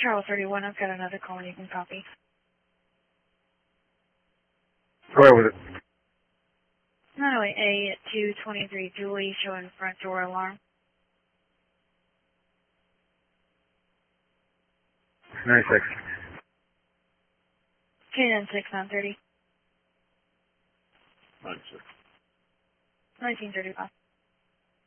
Charles 31, I've got another call and you can copy. Go ahead with it. Highway A at 223 Julie showing front door alarm. 96. K96 930. 96. 1935.